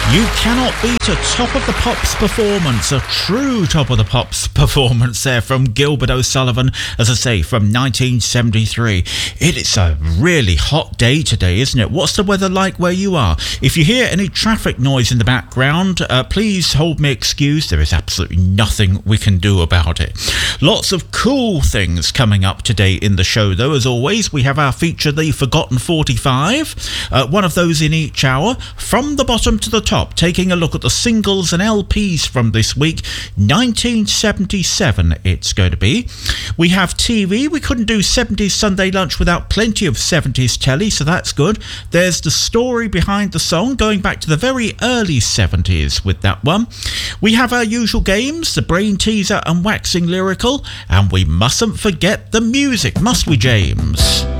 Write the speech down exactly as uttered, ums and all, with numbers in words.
You cannot beat a Top of the Pops performance, a true Top of the Pops performance there from Gilbert O'Sullivan, as I say, from nineteen seventy-three. It is a really hot day today, isn't it? What's the weather like where you are? If you hear any traffic noise in the background, uh, please hold me excused. There is absolutely nothing we can do about it. Lots of cool things coming up today in the show, though. As always, we have our feature, The Forgotten forty-five, uh, one of those in each hour, from the bottom to the top. Taking a look at the singles and L Ps from this week, nineteen seventy-seven it's going to be. We have T V. We couldn't do seventies Sunday Lunch without plenty of seventies telly, so that's good. There's the story behind the song, going back to the very early seventies with that one. We have our usual games, the Brain Teaser and Waxing Lyrical, and we mustn't forget the music, must we, James?